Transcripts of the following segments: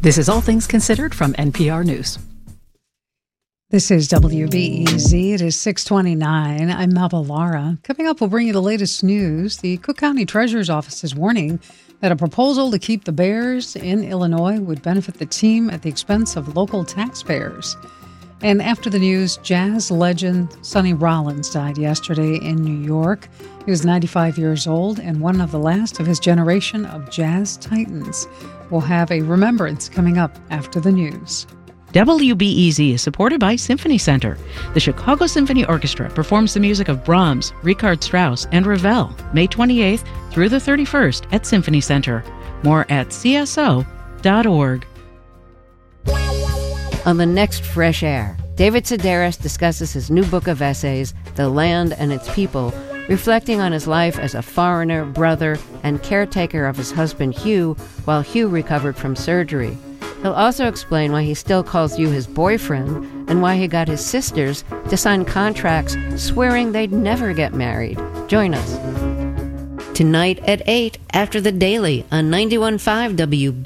This is All Things Considered from NPR News. This is WBEZ. It is 6:29. I'm Melba Lara. Coming up, we'll bring you the latest news. The Cook County Treasurer's Office is warning that a proposal to keep the Bears in Illinois would benefit the team at the expense of local taxpayers. And after the news, jazz legend Sonny Rollins died yesterday in New York. He was 95 years old and one of the last of his generation of jazz titans. We'll have a remembrance coming up after the news. WBEZ is supported by Symphony Center. The Chicago Symphony Orchestra performs the music of Brahms, Richard Strauss, and Ravel, May 28th through the 31st at Symphony Center. More at cso.org. On the next Fresh Air, David Sedaris discusses his new book of essays, The Land and Its People, reflecting on his life as a foreigner, brother, and caretaker of his husband Hugh while Hugh recovered from surgery. He'll also explain why he still calls you his boyfriend and why he got his sisters to sign contracts swearing they'd never get married. Join us tonight at 8 after The Daily on 91.5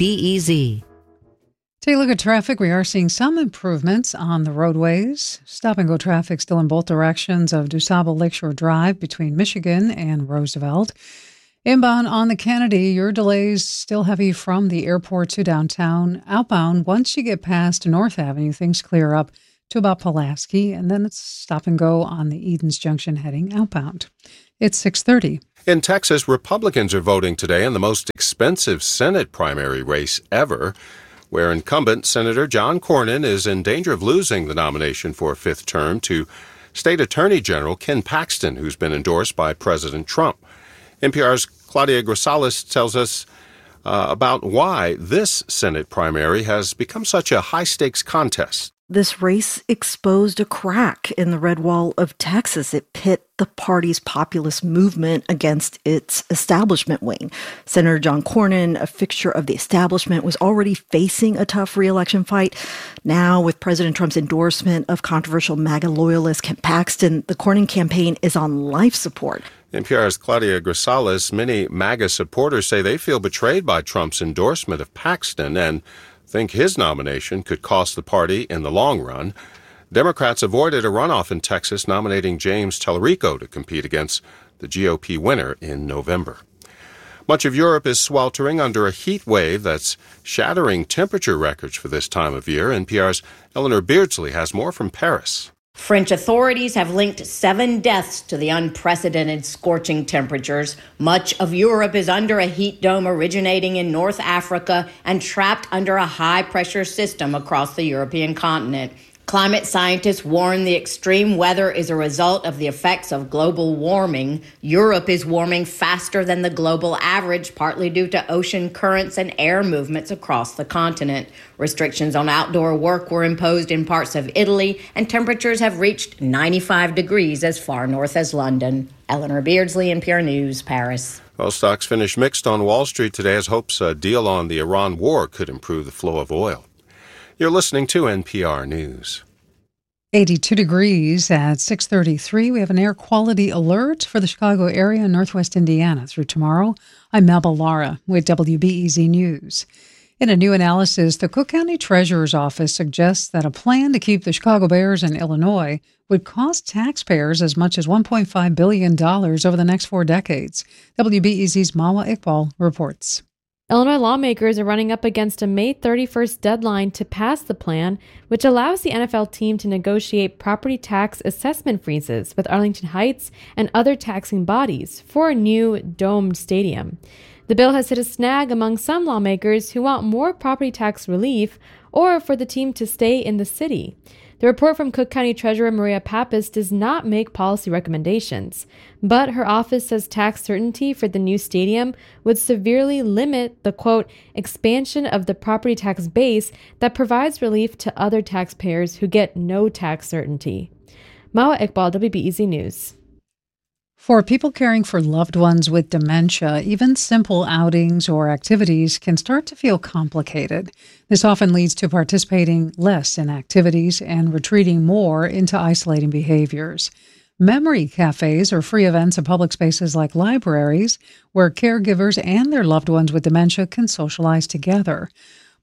WBEZ. Take a look at traffic. We are seeing some improvements on the roadways. Stop-and-go traffic still in both directions of DuSable Lakeshore Drive between Michigan and Roosevelt. Inbound on the Kennedy, your delays still heavy from the airport to downtown. Outbound, once you get past North Avenue, things clear up to about Pulaski, and then it's stop-and-go on the Edens Junction heading outbound. It's 6:30. In Texas, Republicans are voting today in the most expensive Senate primary race ever, where incumbent Senator John Cornyn is in danger of losing the nomination for a fifth term to State Attorney General Ken Paxton, who's been endorsed by President Trump. NPR's Claudia Grisales tells us about why this Senate primary has become such a high-stakes contest. This race exposed a crack in the red wall of Texas. It pit the party's populist movement against its establishment wing. Senator John Cornyn, a fixture of the establishment, was already facing a tough re-election fight. Now, with President Trump's endorsement of controversial MAGA loyalist Ken Paxton, the Cornyn campaign is on life support. NPR's Claudia Grisales, many MAGA supporters say they feel betrayed by Trump's endorsement of Paxton and think his nomination could cost the party in the long run. Democrats avoided a runoff in Texas, nominating James Tallarico to compete against the GOP winner in November. Much of Europe is sweltering under a heat wave that's shattering temperature records for this time of year. NPR's Eleanor Beardsley has more from Paris. French authorities have linked 7 deaths to the unprecedented scorching temperatures. Much of Europe is under a heat dome originating in North Africa and trapped under a high-pressure system across the European continent. Climate scientists warn the extreme weather is a result of the effects of global warming. Europe is warming faster than the global average, partly due to ocean currents and air movements across the continent. Restrictions on outdoor work were imposed in parts of Italy, and temperatures have reached 95 degrees as far north as London. Eleanor Beardsley, NPR News, Paris. Well, stocks finished mixed on Wall Street today as hopes a deal on the Iran war could improve the flow of oil. You're listening to NPR News. 82 degrees at 6:33. We have an air quality alert for the Chicago area and northwest Indiana through tomorrow. I'm Melba Lara with WBEZ News. In a new analysis, the Cook County Treasurer's Office suggests that a plan to keep the Chicago Bears in Illinois would cost taxpayers as much as $1.5 billion over the next 4 decades. WBEZ's Mawa Iqbal reports. Illinois lawmakers are running up against a May 31st deadline to pass the plan, which allows the NFL team to negotiate property tax assessment freezes with Arlington Heights and other taxing bodies for a new domed stadium. The bill has hit a snag among some lawmakers who want more property tax relief or for the team to stay in the city. The report from Cook County Treasurer Maria Pappas does not make policy recommendations, but her office says tax certainty for the new stadium would severely limit the, quote, expansion of the property tax base that provides relief to other taxpayers who get no tax certainty. Mawa Iqbal, WBEZ News. For people caring for loved ones with dementia, even simple outings or activities can start to feel complicated. This often leads to participating less in activities and retreating more into isolating behaviors. Memory cafes are free events in public spaces like libraries where caregivers and their loved ones with dementia can socialize together.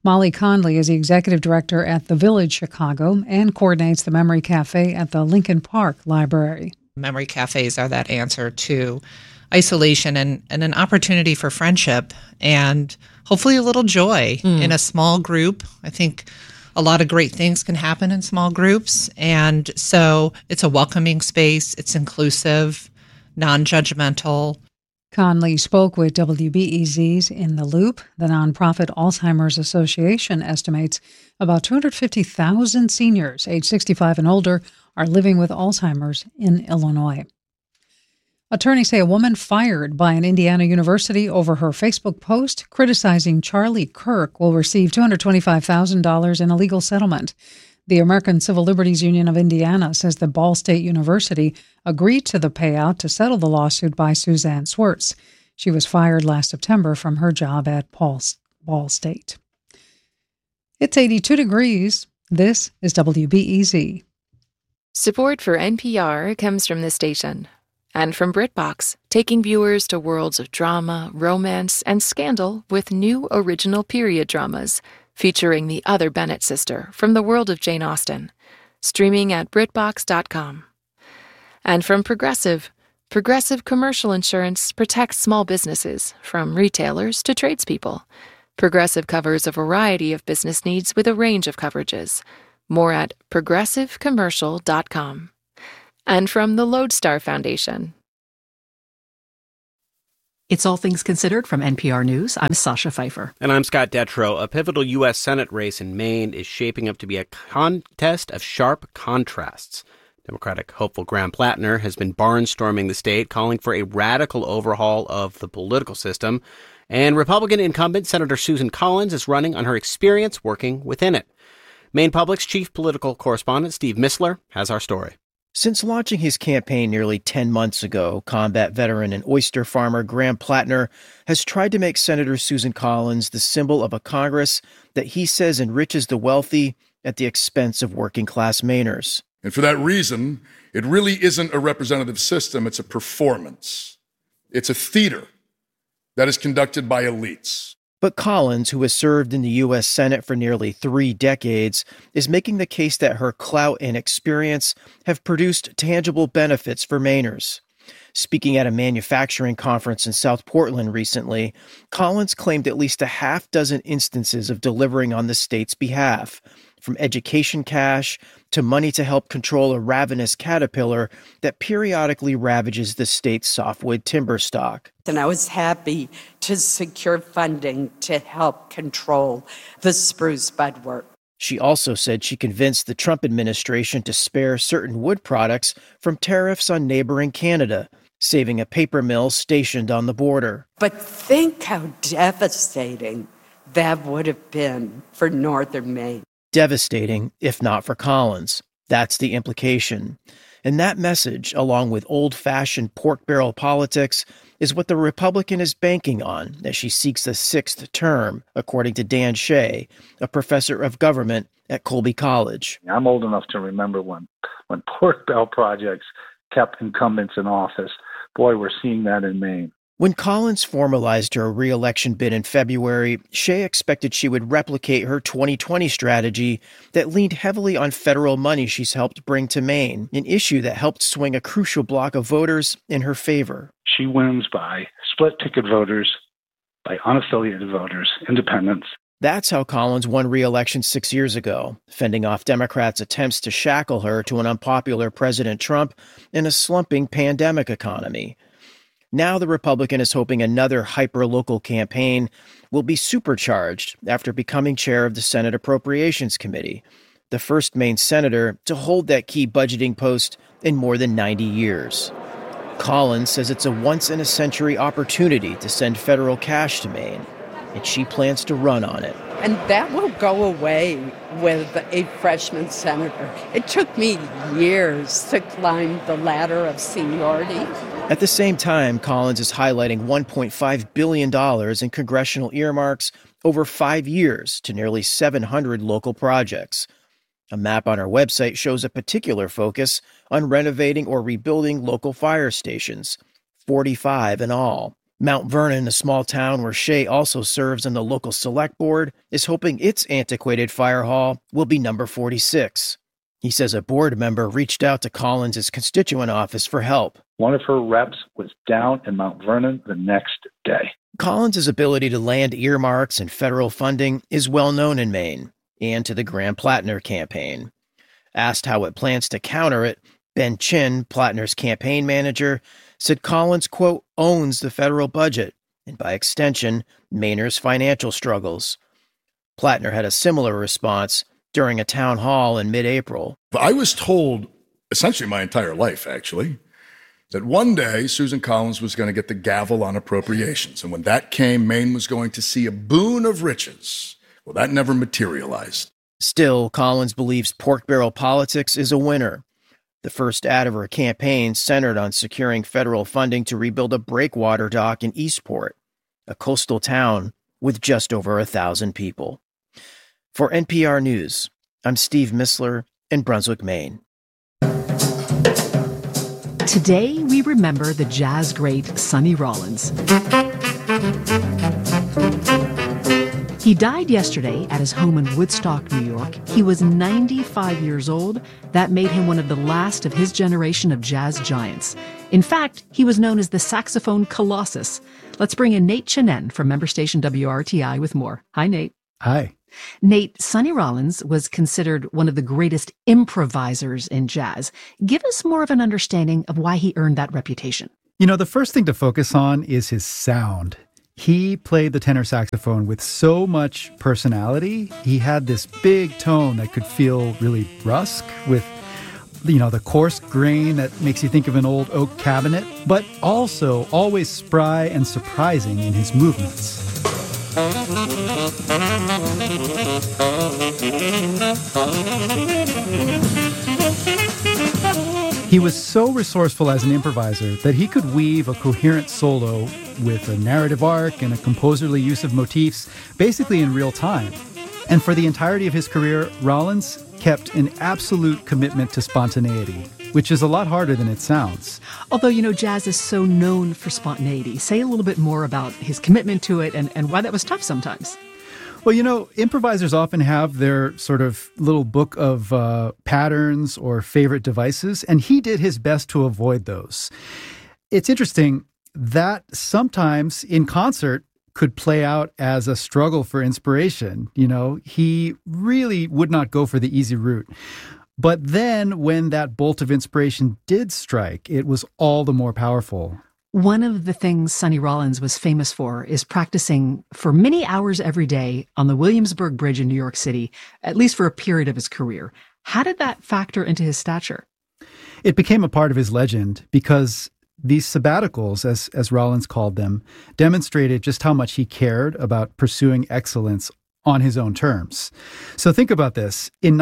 Molly Conley is the executive director at The Village Chicago and coordinates the Memory Cafe at the Lincoln Park Library. Memory cafes are that answer to isolation and an opportunity for friendship and hopefully a little joy in a small group. I think a lot of great things can happen in small groups. And so it's a welcoming space. It's inclusive, non-judgmental. Conley spoke with WBEZ's In the Loop. The nonprofit Alzheimer's Association estimates about 250,000 seniors aged 65 and older are living with Alzheimer's in Illinois. Attorneys say a woman fired by an Indiana university over her Facebook post criticizing Charlie Kirk will receive $225,000 in a legal settlement. The American Civil Liberties Union of Indiana says the Ball State University agreed to the payout to settle the lawsuit by Suzanne Swartz. She was fired last September from her job at Ball State. It's 82 degrees. This is WBEZ. Support for NPR comes from this station and from BritBox, taking viewers to worlds of drama, romance, and scandal with new original period dramas featuring the other Bennett sister from the world of Jane Austen, streaming at BritBox.com. And from Progressive, Progressive Commercial Insurance protects small businesses, from retailers to tradespeople. Progressive covers a variety of business needs with a range of coverages. More at ProgressiveCommercial.com. And from the Lodestar Foundation. It's All Things Considered from NPR News. I'm Sasha Pfeiffer. And I'm Scott Detrow. A pivotal U.S. Senate race in Maine is shaping up to be a contest of sharp contrasts. Democratic hopeful Graham Plattner has been barnstorming the state, calling for a radical overhaul of the political system. And Republican incumbent Senator Susan Collins is running on her experience working within it. Maine Public's chief political correspondent Steve Missler has our story. Since launching his campaign nearly 10 months ago, combat veteran and oyster farmer Graham Plattner has tried to make Senator Susan Collins the symbol of a Congress that he says enriches the wealthy at the expense of working-class Mainers. And for that reason, it really isn't a representative system, it's a performance. It's a theater that is conducted by elites. But Collins, who has served in the U.S. Senate for nearly 3 decades, is making the case that her clout and experience have produced tangible benefits for Mainers. Speaking at a manufacturing conference in South Portland recently, Collins claimed at least a half dozen instances of delivering on the state's behalf, from education cash to money to help control a ravenous caterpillar that periodically ravages the state's softwood timber stock. And I was happy to secure funding to help control the spruce budwork. She also said she convinced the Trump administration to spare certain wood products from tariffs on neighboring Canada, saving a paper mill stationed on the border. But think how devastating that would have been for northern Maine. Devastating, if not for Collins. That's the implication. And that message, along with old-fashioned pork barrel politics, is what the Republican is banking on as she seeks a 6th term, according to Dan Shea, a professor of government at Colby College. I'm old enough to remember when pork barrel projects kept incumbents in office. Boy, we're seeing that in Maine. When Collins formalized her re-election bid in February, Shea expected she would replicate her 2020 strategy that leaned heavily on federal money she's helped bring to Maine, an issue that helped swing a crucial block of voters in her favor. She wins by split-ticket voters, by unaffiliated voters, independents. That's how Collins won re-election 6 years ago, fending off Democrats' attempts to shackle her to an unpopular President Trump in a slumping pandemic economy. Now the Republican is hoping another hyper-local campaign will be supercharged after becoming chair of the Senate Appropriations Committee, the first Maine senator to hold that key budgeting post in more than 90 years. Collins says it's a once-in-a-century opportunity to send federal cash to Maine, and she plans to run on it. And that will go away with a freshman senator. It took me years to climb the ladder of seniority. At the same time, Collins is highlighting $1.5 billion in congressional earmarks over 5 years to nearly 700 local projects. A map on our website shows a particular focus on renovating or rebuilding local fire stations, 45 in all. Mount Vernon, a small town where Shea also serves on the local select board, is hoping its antiquated fire hall will be number 46. He says a board member reached out to Collins' constituent office for help. One of her reps was down in Mount Vernon the next day. Collins' ability to land earmarks and federal funding is well known in Maine and to the Graham-Plattner campaign. Asked how it plans to counter it, Ben Chin, Plattner's campaign manager, said Collins, quote, owns the federal budget and, by extension, Mainer's financial struggles. Plattner had a similar response during a town hall in mid-April. I was told, essentially my entire life, actually, that one day Susan Collins was going to get the gavel on appropriations. And when that came, Maine was going to see a boon of riches. Well, that never materialized. Still, Collins believes pork barrel politics is a winner. The first ad of her campaign centered on securing federal funding to rebuild a breakwater dock in Eastport, a coastal town with just over 1,000 people. For NPR News, I'm Steve Missler in Brunswick, Maine. Today, we remember the jazz great Sonny Rollins. He died yesterday at his home in Woodstock, New York. He was 95 years old. That made him one of the last of his generation of jazz giants. In fact, he was known as the saxophone colossus. Let's bring in Nate Chinen from member station WRTI with more. Hi, Nate. Hi. Nate, Sonny Rollins was considered one of the greatest improvisers in jazz. Give us more of an understanding of why he earned that reputation. You know, the first thing to focus on is his sound. He played the tenor saxophone with so much personality. He had this big tone that could feel really brusque with, you know, the coarse grain that makes you think of an old oak cabinet, but also always spry and surprising in his movements. He was so resourceful as an improviser that he could weave a coherent solo with a narrative arc and a composerly use of motifs basically in real time. And for the entirety of his career, Rollins kept an absolute commitment to spontaneity, which is a lot harder than it sounds. Although, you know, jazz is so known for spontaneity. Say a little bit more about his commitment to it and why that was tough sometimes. Well, you know, improvisers often have their sort of little book of patterns or favorite devices, and he did his best to avoid those. It's interesting that sometimes in concert could play out as a struggle for inspiration. You know, he really would not go for the easy route. But then when that bolt of inspiration did strike, it was all the more powerful. One of the things Sonny Rollins was famous for is practicing for many hours every day on the Williamsburg Bridge in New York City, at least for a period of his career. How did that factor into his stature? It became a part of his legend because these sabbaticals, as Rollins called them, demonstrated just how much he cared about pursuing excellence on his own terms. So think about this. In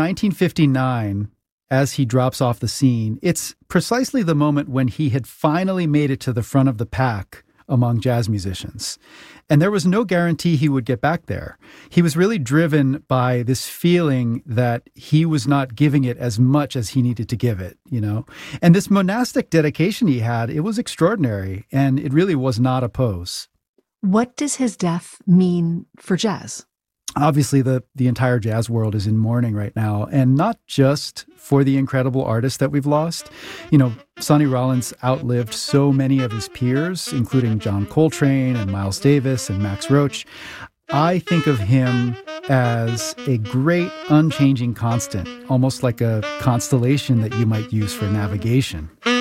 1959, as he drops off the scene, it's precisely the moment when he had finally made it to the front of the pack among jazz musicians. And there was no guarantee he would get back there. He was really driven by this feeling that he was not giving it as much as he needed to give it, you know? And this monastic dedication he had, it was extraordinary, and it really was not a pose. What does his death mean for jazz? Obviously, the entire jazz world is in mourning right now, and not just for the incredible artists that we've lost. You know, Sonny Rollins outlived so many of his peers, including John Coltrane and Miles Davis and Max Roach. I think of him as a great unchanging constant, almost like a constellation that you might use for navigation.